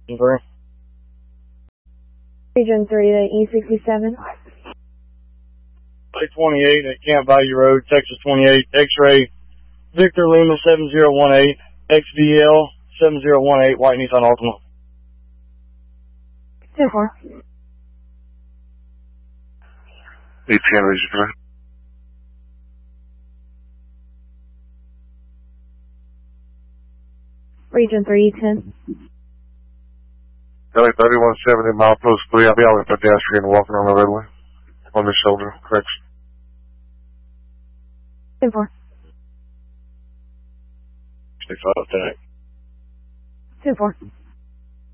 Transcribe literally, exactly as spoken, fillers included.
Three. Region three to E sixty-seven. eight twenty-eight at Camp Valley Road, Texas twenty-eight, X-ray, Victor Lima seven zero one eight, X V L seven zero one eight, White Nissan Altima. two four. eight ten, Region three. Region three, ten. L A thirty-one seventy, milepost three. I'll be out with pedestrian walking on the roadway. On the shoulder, correct. two four. Stay five, ten eight. two four.